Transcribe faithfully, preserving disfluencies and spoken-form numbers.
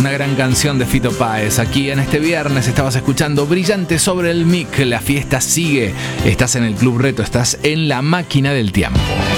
una gran canción de Fito Páez. Aquí en este viernes estabas escuchando Brillante sobre el Mic. La fiesta sigue. Estás en el Club Retro, estás en la máquina del tiempo.